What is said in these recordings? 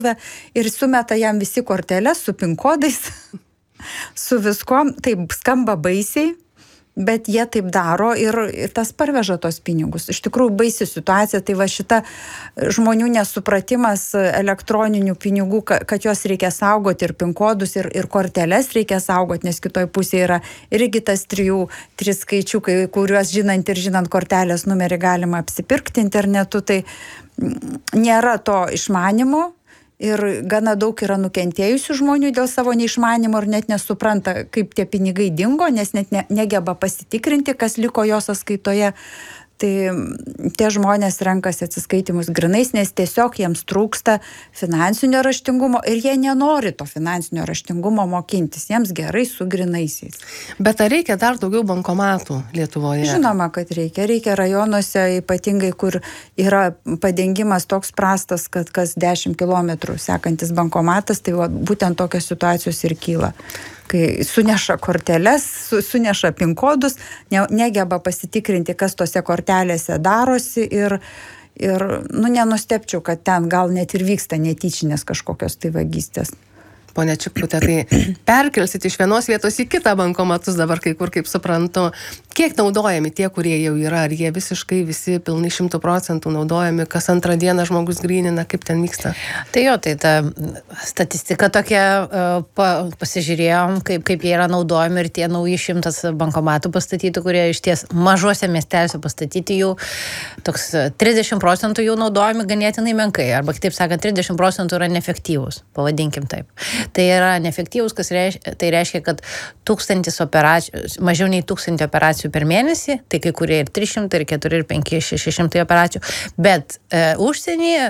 ir sumeta jam visi korteles su PIN kodais, su viskom, taip skamba baisiai, bet jie taip daro ir tas parveža tos pinigus. Iš tikrųjų baisi situacija, tai va šita žmonių nesupratimas elektroninių pinigų, kad juos reikia saugoti ir PIN kodus, ir korteles reikia saugoti, nes kitoj pusėje yra irgi tas 3 skaičiukai, kuriuos žinant ir žinant kortelės numerį galima apsipirkti internetu, tai nėra to išmanimo. Ir gana daug yra nukentėjusių žmonių dėl savo neišmanimo ir net nesupranta, kaip tie pinigai dingo, nes net negeba pasitikrinti, kas liko jo sąskaitoje. Tai tie žmonės renkasi atsiskaitimus grinais, nes tiesiog jiems trūksta finansinio raštingumo ir jie nenori to finansinio raštingumo mokintis, jiems gerai su grinaisiais. Bet ar reikia dar daugiau bankomatų Lietuvoje? Žinoma, kad reikia. Reikia rajonuose, ypatingai, kur yra padengimas toks prastas, kad kas 10 kilometrų sekantis bankomatas, tai būtent tokios situacijos ir kyla. Kai suneša korteles, suneša PIN kodus, negeba pasitikrinti, kas tose kortelėse darosi ir nenustepčiau, kad ten gal net ir vyksta netyčinės kažkokios tai vagystės. Pone Čipkute, tai perkelsit iš vienos vietos į kitą bankomatus dabar kai kur, kaip suprantu. Kiek naudojami tie, kurie jau yra? Ar jie visiškai visi pilnai 100% naudojami? Kas antrą dieną žmogus grynina? Kaip ten vyksta? Tai jo, tai ta statistika tokia, pasižiūrėjom, kaip jie yra naudojami ir tie nauji 100 bankomatų pastatyti, kurie iš ties mažuose miesteliuose pastatyti jau toks 30% jų naudojami ganėtinai menkai. Arba kitaip sakant, 30% yra neefektyvūs, pavadinkim taip. Tai yra neefektyvus, tai reiškia, kad 1000 operacijų, mažiau nei 1000 operacijų per mėnesį, tai kai kurie ir 300, ir 4, ir 5, 600 operacijų, bet užsienyje,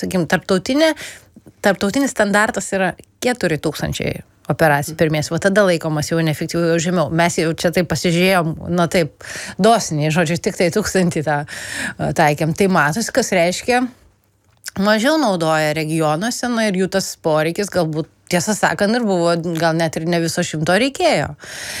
tarptautinis standartas yra 4000 operacijų per mėnesį, o tada laikomas jau neefektyviai jau žemiau. Mes jau čia taip pasižiūrėjom, taip, dosniai, žodžiu, tik tai 1000 tą taikėm. Tai matosi, kas reiškia, mažiau naudoja regionuose, ir jų tas poreikis galbūt, tiesą sakant, ir buvo, gal net ir ne viso 100 reikėjo.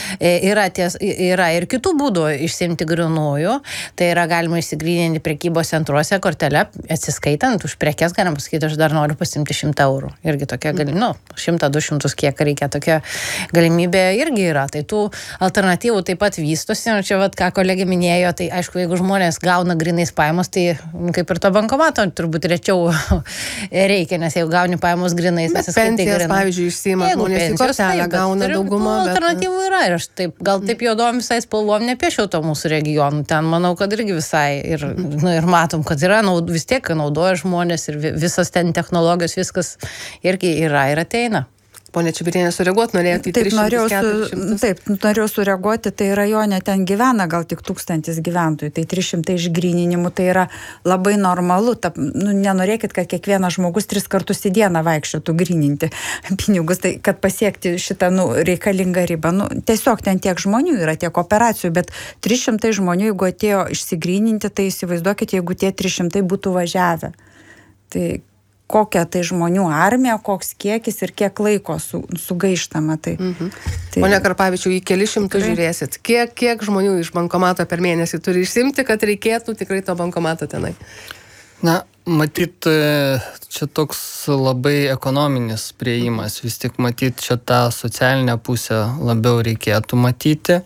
Yra ir kitų būdų išsiimti grynųjų, tai yra galima išsigryninti prekybos centruose kortelę, atsiskaitant už prekes, galim pasakyti, aš dar noriu pasimti 100 eurų. Irgi tokia 100-200 kiek reikia, tokia galimybė irgi yra. Tai tų alternatyvų taip pat vystosi, čia ką kolegė minėjo, tai aišku, jeigu žmonės gauna grynais pajamas, tai kaip ir to bankomato turbūt rečiau reikia, nes jeigu gauni pajamas grynais, atsiskaitai grynais. Pavyzdžiui, išsiima žmonės į kortelę, gauna daugumą. Alternatyvų yra ir aš gal taip juodom visai spalvom nepiešiau to mūsų regionų. Ten manau, kad irgi visai ir matom, kad yra, vis tiek naudoja žmonės ir visas ten technologijos, viskas irgi yra ir ateina. Pone Čibirienė, sureaguoti norėjote į 300-400? Taip, norėjau sureaguoti, tai rajone ten gyvena gal tik 1000 gyventojų, tai 300 išgryninimų, tai yra labai normalu. Nenorėkit, kad kiekvienas žmogus 3 kartus į dieną vaikščiotų gryninti pinigus, tai kad pasiekti šitą reikalingą ribą. Tiesiog ten tiek žmonių yra, tiek operacijų, bet 300 žmonių, jeigu atėjo išsigryninti, tai įsivaizduokit, jeigu tie 300 būtų važiavę. Tai kokia tai žmonių armija, koks kiekis ir kiek laiko sugaištama. Tai. Pone Karpavičiau, į keli šimtų žiūrėsit. Kiek žmonių iš bankomato per mėnesį turi išsimti, kad reikėtų tikrai to bankomato tenai? Na, matyt, čia toks labai ekonominis priėjimas. Vis tik matyt, čia tą socialinę pusę labiau reikėtų matyti.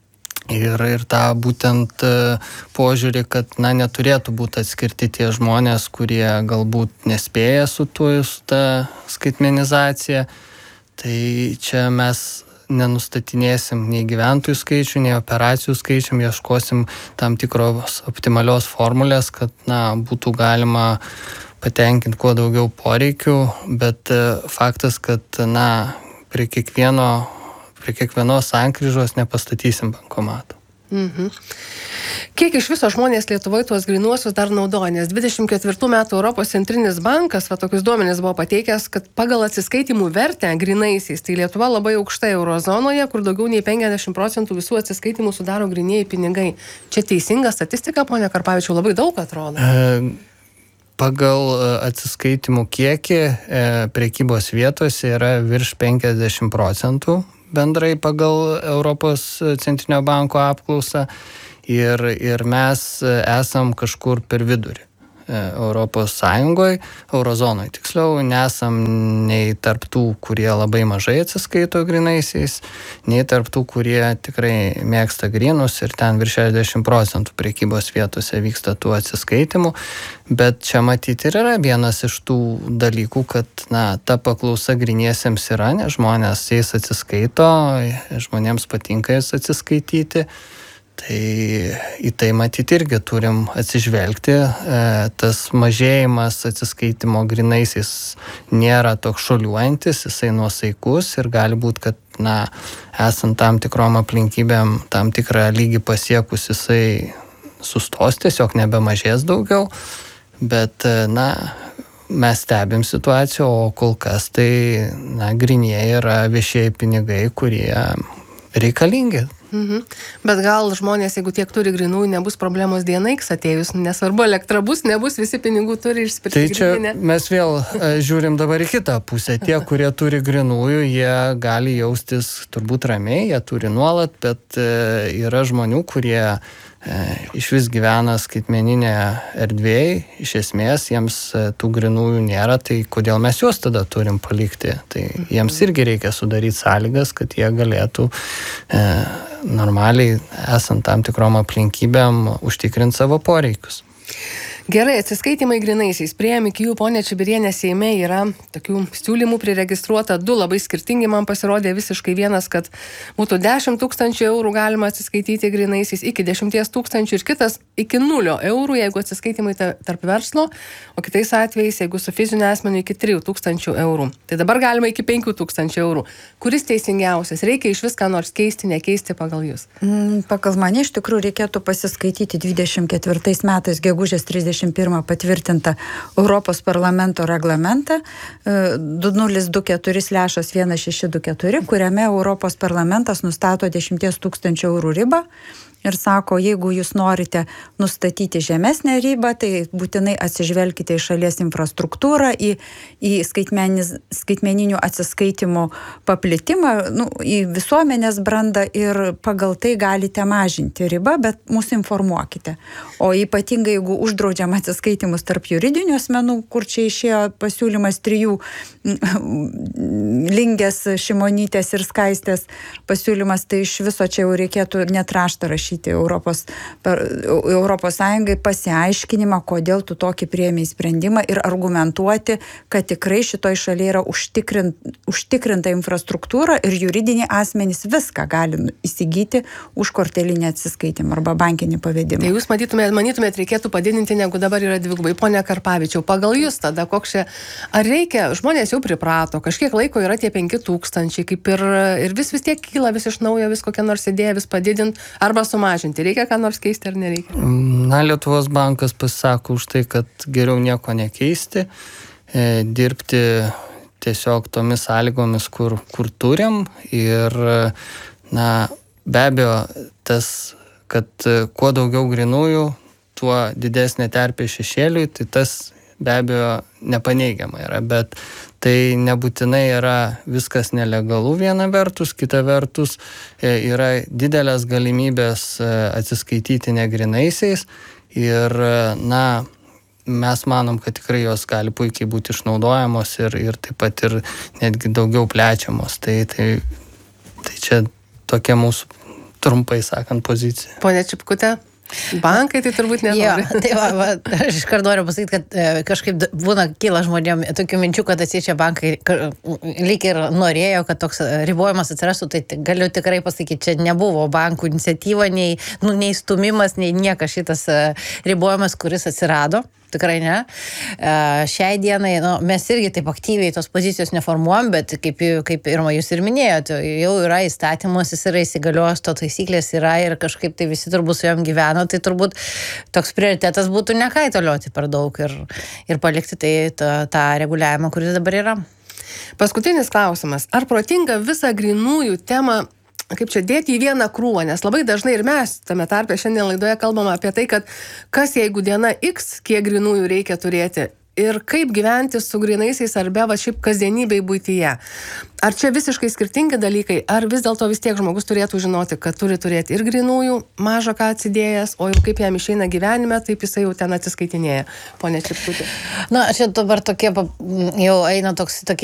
Ir tą būtent požiūrį, kad neturėtų būti atskirti tie žmonės, kurie galbūt nespėja su ta skaitmenizacija. Tai čia mes nenustatinėsim nei gyventojų skaičių, nei operacijų skaičių, ieškosim tam tikros optimalios formulės, kad būtų galima patenkinti kuo daugiau poreikių, bet faktas, kad prie kiekvienos sankryžos nepastatysim bankomatų. Kiek iš viso žmonės Lietuvoje tuos grynuosius dar naudoja? Nes 24 metų Europos centrinis bankas, tokius duomenis buvo pateikęs, kad pagal atsiskaitimų vertę grynaisiais, tai Lietuva labai aukšta eurozonoje, kur daugiau nei 50% visų atsiskaitimų sudaro grynieji pinigai. Čia teisinga statistika, ponia Karpavičiau, labai daug atrodo. Pagal atsiskaitimų kiekį prekybos vietose yra virš 50%. Bendrai pagal Europos centrinio banko apklausą ir mes esam kažkur per vidurį. Europos Sąjungoje, Eurozonoje tiksliau, nesam nei tarptų, kurie labai mažai atsiskaito grynaisiais, nei tarptų, kurie tikrai mėgsta grynus ir ten virš 60% prekybos vietose vyksta tų atsiskaitimų. Bet čia matyti ir yra vienas iš tų dalykų, kad ta paklausa gryniesiems yra, nes žmonės jais atsiskaito, žmonėms patinka jais atsiskaityti. Tai į tai matyti irgi turim atsižvelgti. Tas mažėjimas atsiskaitimo grynaisiais nėra toks šuoliuojantis, jisai nuosaikus ir gali būti, kad esant tam tikrom aplinkybėm, tam tikrą lygį pasiekus, jisai sustos, tiesiog nebemažės daugiau. Bet mes stebim situaciją, o kol kas tai grynieji yra viešieji pinigai, kurie reikalingi. Bet gal žmonės, jeigu tiek turi grynųjų, nebus problemos diena X atėjus, nesvarbu, elektra bus, nebus, visi pinigų turi išspirti. Tai čia mes vėl žiūrim dabar į kitą pusę. Tie, kurie turi grynųjų, jie gali jaustis turbūt ramiai, jie turi nuolat, bet yra žmonių, kurie iš vis gyvena skaitmeninėje erdvėje, iš esmės jiems tų grynųjų nėra, tai kodėl mes juos tada turim palikti? Tai jiems irgi reikia sudaryti sąlygas, kad jie galėtų normaliai, esant tam tikrom aplinkybėm, užtikrinti savo poreikius. Gerai, atsiskaitimai grynaisiais. Priėjom iki jų, ponia Čibirienė, Seime yra tokių siūlymų priregistruota 2 labai skirtingi, man pasirodė visiškai vienas, kad būtų 10 000 eurų galima atsiskaityti grynaisiais, iki 10 000 ir kitas iki 0 eurų, jeigu atsiskaitimai tarp verslo, o kitais atvejais, jeigu su fiziniu asmeniu, iki 3 000 eurų. Tai dabar galima iki 5 000 eurų. Kuris teisingiausias? Reikia iš viską nors keisti, nekeisti pagal jūs? Pagal mane iš tikrųjų reikėtų pasiskaityti 24 metais gegužės 31 patvirtintą Europos parlamento reglamentą 2024/1624, kuriame Europos parlamentas nustato 10 000 eurų ribą ir sako, jeigu jūs norite nustatyti žemesnę ribą, tai būtinai atsižvelkite į šalies infrastruktūrą, į skaitmeninių atsiskaitimų paplitimą, į visuomenės brandą ir pagal tai galite mažinti ribą, bet mūsų informuokite. O ypatingai, jeigu uždraudžiam atsiskaitimus tarp juridinių asmenų, kur čia išėjo pasiūlymas 3 Lingės, Šimonytės ir Skaistės pasiūlymas, tai iš viso čia jau reikėtų net raštą rašyti Europos Sąjungai pasiaiškinimą, kodėl tu tokį priėmei sprendimą ir argumentuoti, kad tikrai šitoj šalyje yra užtikrinta infrastruktūra ir juridiniai asmenys viską gali įsigyti už kortelinį atsiskaitimą arba bankinį pavedimą. Tai jūs manytumėt, reikėtų padidinti, negu dabar yra dvigubai. Pone Karpavičiau, pagal jūs tada koks čia, ar reikia, žmonės jau priprato, kažkiek laiko yra tie 5 000, kaip ir vis tiek kyla vis iš naujo, vis kokią nors idėją vis padidinti arba sumažinti. Reikia ką nors keisti ar nereikia? Lietuvos bankas pasisako už tai, kad geriau nieko nekeisti, dirbti tiesiog tomis sąlygomis, kur turim ir, be abejo, tas, kad kuo daugiau grynųjų, tuo didesnė terpė šešėliui, tai tas be abejo nepaneigiama yra, bet tai nebūtinai yra viskas nelegalu viena vertus, kita vertus yra didelės galimybės atsiskaityti negrynaisiais ir, mes manom, kad tikrai jos gali puikiai būti išnaudojamos ir taip pat ir netgi daugiau plečiamos. Tai čia tokia mūsų, trumpai sakant, pozicija. Pone Čipkute? Bankai tai turbūt nenori. Tai aš iškart noriu pasakyti, kad kažkaip būna kyla žmonėm tokių minčių, kad čia bankai lyg ir norėjo, kad toks ribojimas atsirastų, tai galiu tikrai pasakyti, čia nebuvo bankų iniciatyva, nei stumimas, nei niekas šitas ribojimas, kuris atsirado. Tikrai ne. Šiai dienai mes irgi taip aktyviai tos pozicijos neformuojam, bet kaip Irma jūs ir minėjote, jau yra įstatymas, jis yra įsigaliojęs, to taisyklės yra ir kažkaip tai visi turbūt su jom gyveno, tai turbūt toks prioritetas būtų nekaitalioti per daug ir palikti tą reguliavimą, kuris dabar yra. Paskutinis klausimas. Ar protinga visą grynųjų temą kaip čia dėti į vieną krūvą, nes labai dažnai ir mes tame tarpe šiandien laidoje kalbame apie tai, kad kas jeigu diena X, kiek grynųjų reikia turėti ir kaip gyventi su grynaisiais arba va šiaip kasdienybėj buityje. Ar čia visiškai skirtingi dalykai, ar vis dėlto vis tiek žmogus turėtų žinoti, kad turi turėti ir grynųjų, mažą ką atsidėjęs, o jau kaip jam išeina gyvenime, taip jisai jau ten atsiskaitinėja. Pone Čipkutė. Na, čia dabar tokie jau eina tokie